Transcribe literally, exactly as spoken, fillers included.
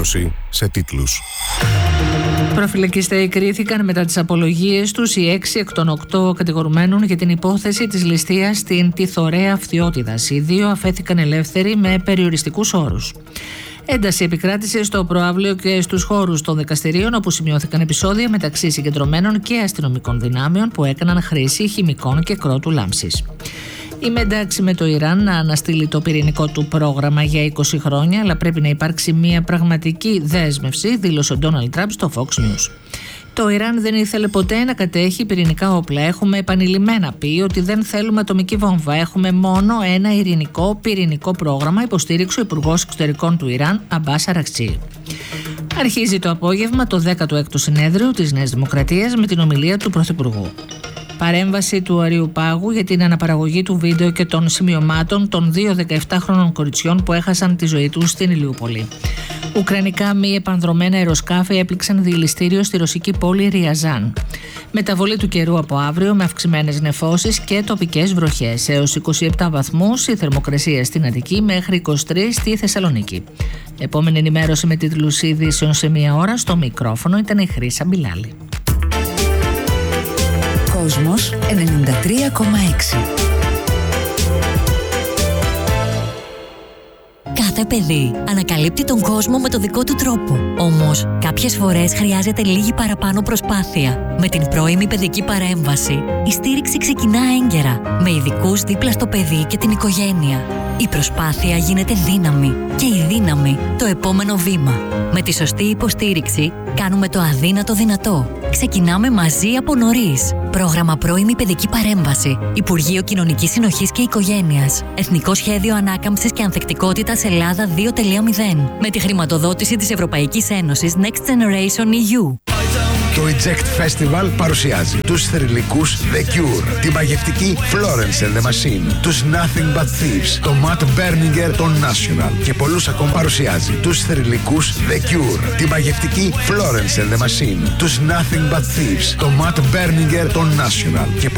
ενημέρωση σε τίτλους. Προφυλακιστέοι κρίθηκαν μετά τις απολογίες τους οι έξι εκ των οκτώ κατηγορουμένων για την υπόθεση της ληστείας στην Τιθωρέα Φθιώτιδας. Οι δύο αφέθηκαν ελεύθεροι με περιοριστικούς όρους. Ένταση επικράτησε στο προαύλιο και στους χώρους των δικαστηρίων, όπου σημειώθηκαν επεισόδια μεταξύ συγκεντρωμένων και αστυνομικών δυνάμεων που έκαναν χρήση χημικών και κρότου λάμψης. Είμαι εντάξει με το Ιράν να αναστείλει το πυρηνικό του πρόγραμμα για είκοσι χρόνια, αλλά πρέπει να υπάρξει μια πραγματική δέσμευση, δήλωσε ο Ντόναλντ Τραμπ στο Fox News. Το Ιράν δεν ήθελε ποτέ να κατέχει πυρηνικά όπλα. Έχουμε επανειλημμένα πει ότι δεν θέλουμε ατομική βόμβα. Έχουμε μόνο ένα ειρηνικό πυρηνικό πρόγραμμα, υποστήριξε ο Υπουργός Εξωτερικών του Ιράν, Αμπάς Αρακτσί. Αρχίζει το απόγευμα το δέκατο έκτο συνέδριο της Νέας Δημοκρατίας με την ομιλία του Πρωθυπουργού. Παρέμβαση του Αριουπάγου για την αναπαραγωγή του βίντεο και των σημειωμάτων των δύο δεκαεπτάχρονων κοριτσιών που έχασαν τη ζωή τους στην Ηλιούπολη. Ουκρανικά μη επανδρομένα αεροσκάφη έπληξαν διελιστήριο στη ρωσική πόλη Ριαζάν. Μεταβολή του καιρού από αύριο με αυξημένες νεφώσεις και τοπικές βροχές. Έως είκοσι επτά βαθμούς η θερμοκρασία στην Αττική μέχρι είκοσι τρεις στη Θεσσαλονίκη. Επόμενη ενημέρωση με τίτλους ειδήσεων σε μία ώρα. Στο μικρόφωνο ήταν η Χρύσα Μπιλάλη. Κόσμος ενενήντα τρία κόμμα έξι. Κάθε παιδί ανακαλύπτει τον κόσμο με το δικό του τρόπο. Όμως, κάποιες φορές χρειάζεται λίγη παραπάνω προσπάθεια. Με την πρώιμη παιδική παρέμβαση, η στήριξη ξεκινά έγκαιρα, με ειδικούς δίπλα στο παιδί και την οικογένεια. Η προσπάθεια γίνεται δύναμη και η δύναμη το επόμενο βήμα. Με τη σωστή υποστήριξη, κάνουμε το αδύνατο δυνατό. Ξεκινάμε μαζί από νωρίς. Πρόγραμμα Πρώιμη Παιδική Παρέμβαση. Υπουργείο Κοινωνικής Συνοχής και Οικογένειας. Εθνικό Σχέδιο Ανάκαμψης και Ανθεκτικότητας Ελλάδα δύο κόμμα μηδέν. Με τη χρηματοδότηση της Ευρωπαϊκής Ένωσης Next Generation ι γιου. Το Eject Festival παρουσιάζει τους θρυλικούς The Cure, τη μαγευτική Florence and the Machine, τους Nothing But Thieves, το Matt Berninger, το National και πολλούς ακόμα. Παρουσιάζει τους θρυλικούς The Cure, τη μαγευτική Florence and the Machine, τους Nothing But Thieves, το Matt Berninger, το National και